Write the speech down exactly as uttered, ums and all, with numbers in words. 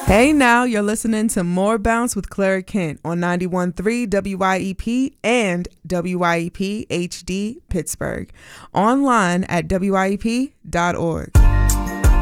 Hey now, you're listening to More Bounce with Clara Kent on ninety-one point three W Y E P and W Y E P H D Pittsburgh. Online at W Y E P dot org.